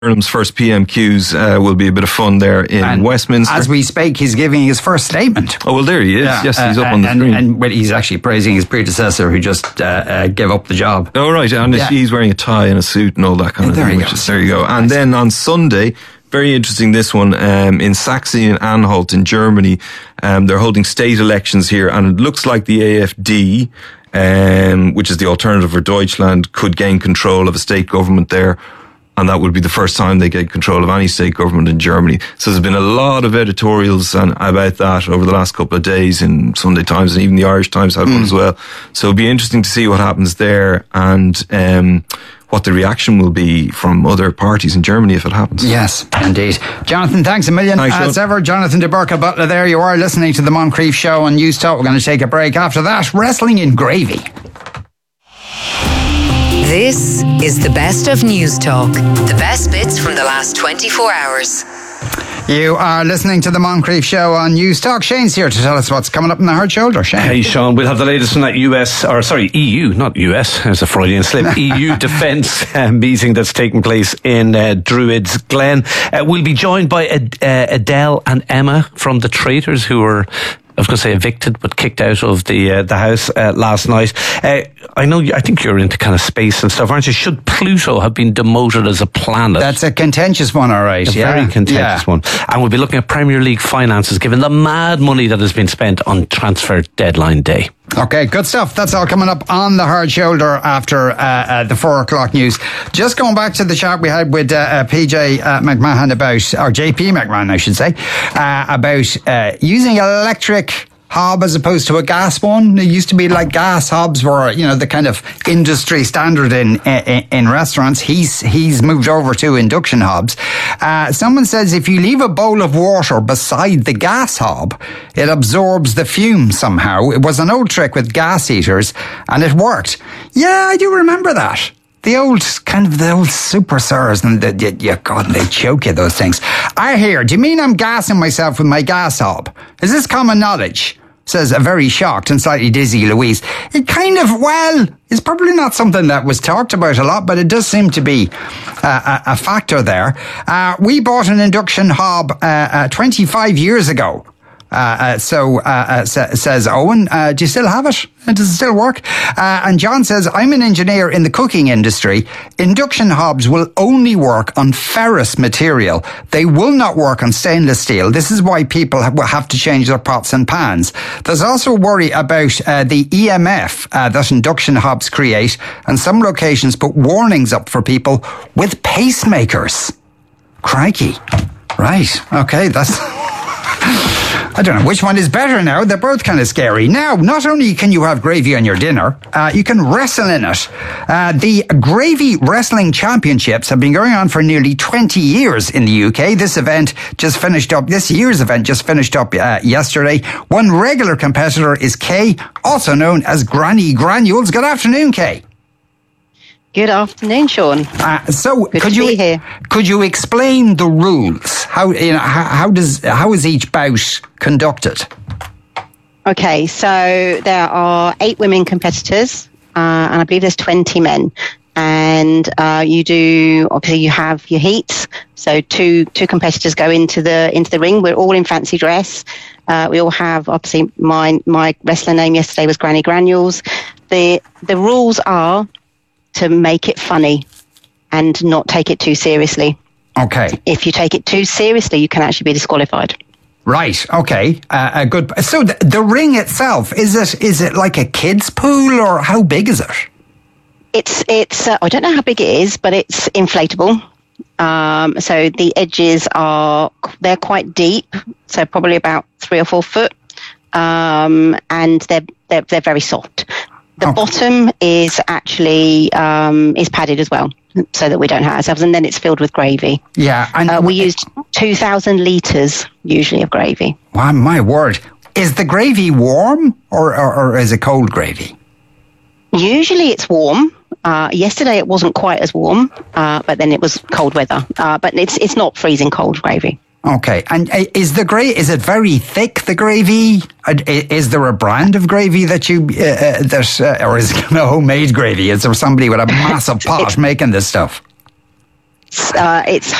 Burnham's first PMQs will be a bit of fun there in Westminster. As we speak, he's giving his first statement. Oh, well, there he is. Yeah, yes, he's up on the screen. And he's actually praising his predecessor who just gave up the job. Oh, right. And he's wearing a tie and a suit and all that kind of thing. There you go. And then on Sunday, very interesting this one, in Saxony and Anhalt in Germany, they're holding state elections here, and it looks like the AfD, which is the Alternative for Deutschland, could gain control of a state government there. And that would be the first time they get control of any state government in Germany. So there's been a lot of editorials about that over the last couple of days in Sunday Times, and even the Irish Times had one as well. So it'll be interesting to see what happens there, and what the reaction will be from other parties in Germany if it happens. Yes, indeed. Jonathan, thanks a million. Thanks, as ever, Jonathan de Burka-Butler there. You are listening to the Moncrief Show on News Talk. We're going to take a break. After that, wrestling in gravy. This is the best of News Talk. The best bits from the last 24 hours. You are listening to the Moncrief Show on News Talk. Shane's here to tell us what's coming up in the hard shoulder. Shane. Hey, Sean, we'll have the latest from that EU, not US, there's a Freudian slip, EU defence meeting that's taking place in Druids Glen. We'll be joined by Adele and Emma from The Traitors, who were, I was going to say evicted, but kicked out of the house last night. I think you're into kind of space and stuff, aren't you? Should Pluto have been demoted as a planet? That's a contentious one, all right. Very contentious one. And we'll be looking at Premier League finances, given the mad money that has been spent on transfer deadline day. Okay, good stuff. That's all coming up on the hard shoulder after the 4 o'clock news. Just going back to the chat we had with PJ McMahon or JP McMahon, I should say, about using electric hob as opposed to a gas one. It used to be like gas hobs were, the kind of industry standard in restaurants. He's moved over to induction hobs. Someone says if you leave a bowl of water beside the gas hob, it absorbs the fume somehow. It was an old trick with gas heaters, and it worked. Yeah, I do remember that. The old super Sirs, and God, they choke you, those things. I hear, do you mean I'm gassing myself with my gas hob? Is this common knowledge? Says a very shocked and slightly dizzy Louise. It it's probably not something that was talked about a lot, but it does seem to be a factor there. We bought an induction hob 25 years ago. Says Owen, do you still have it? Does it still work? And John says, I'm an engineer in the cooking industry. Induction hobs will only work on ferrous material. They will not work on stainless steel. This is why people will have to change their pots and pans. There's also worry about the EMF that induction hobs create, and some locations put warnings up for people with pacemakers. Crikey. Right. Okay, that's... I don't know which one is better now. They're both kind of scary. Now, not only can you have gravy on your dinner, you can wrestle in it. The Gravy Wrestling Championships have been going on for nearly 20 years in the UK. This year's event just finished up yesterday. One regular competitor is Kay, also known as Granny Granules. Good afternoon, Kay. Good afternoon, Sean. Could you explain the rules? How is each bout conducted? Okay, so there are 8 women competitors, and I believe there's 20 men. And you have your heats. So two competitors go into the ring. We're all in fancy dress. We all have, obviously, my wrestler name yesterday was Granny Granules. The rules are to make it funny and not take it too seriously. Okay. If you take it too seriously, you can actually be disqualified. Right. Okay. Good. So the ring itself, is it like a kid's pool, or how big is it? It's I don't know how big it is, but it's inflatable. So the edges they're quite deep, so probably about 3 or 4 foot, and they're very soft. The bottom is actually is padded as well, so that we don't hurt ourselves, and then it's filled with gravy. Yeah, and we used 2,000 litres usually of gravy. Wow, my word! Is the gravy warm or is it cold gravy? Usually it's warm. Yesterday it wasn't quite as warm, but then it was cold weather. But it's not freezing cold gravy. Okay, and is it very thick, the gravy? Is there a brand of gravy that or is it homemade gravy? Is there somebody with a massive pot making this stuff? it's